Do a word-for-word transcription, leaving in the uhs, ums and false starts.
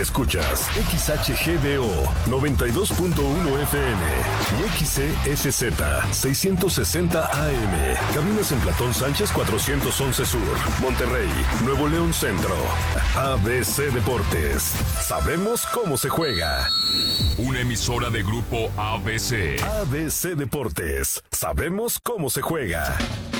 Escuchas X H G D O noventa y dos punto uno F M y X C S Z seiscientos sesenta A M. Cabinas en Platón Sánchez cuatrocientos once Sur, Monterrey, Nuevo León Centro. A B C Deportes. Sabemos cómo se juega. Una emisora de Grupo A B C. A B C Deportes. Sabemos cómo se juega.